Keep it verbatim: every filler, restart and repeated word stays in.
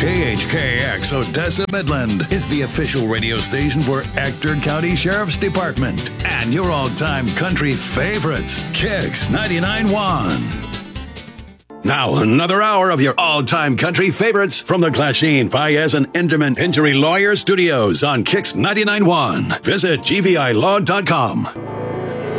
K H K X Odessa Midland is the official radio station for Ector County Sheriff's Department. And your all-time country favorites, Kicks ninety-nine point one. Now, another hour of your all-time country favorites from the Glasheen, Fayez, and Inderman Injury Lawyer Studios on Kicks ninety-nine point one. Visit G V I law dot com.